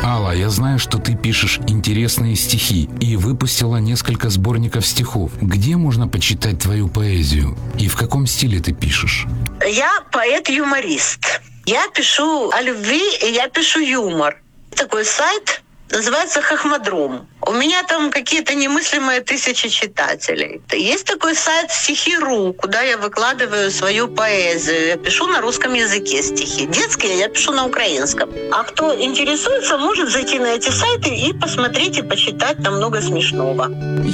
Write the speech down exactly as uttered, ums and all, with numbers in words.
Алла, я знаю, что ты пишешь интересные стихи и выпустила несколько сборников стихов. Где можно почитать твою поэзию? И в каком стиле ты пишешь? Я поэт-юморист. Я пишу о любви, и я пишу юмор. Такой сайт называется «Хохмодром». У меня там какие-то немыслимые тысячи читателей. Есть такой сайт «Стихи.ру», куда я выкладываю свою поэзию. Я пишу на русском языке стихи. Детские я пишу на украинском. А кто интересуется, может зайти на эти сайты и посмотреть, и почитать. Там много смешного.